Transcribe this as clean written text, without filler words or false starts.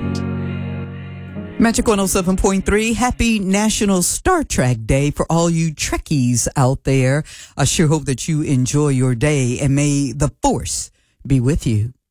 Magic 107.3. Happy National Star Trek Day for all you Trekkies out there. I sure hope that you enjoy your day, and may the Force be with you.